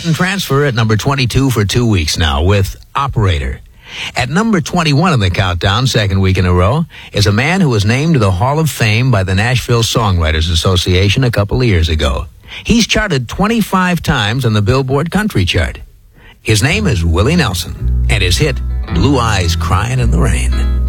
Cut and Transfer at number 22 for 2 weeks now with Operator. At number 21 in the countdown, second week in a row, is a man who was named to the Hall of Fame by the Nashville Songwriters Association a couple of years ago. He's charted 25 times on the Billboard Country Chart. His name is Willie Nelson, and his hit, Blue Eyes Crying in the Rain.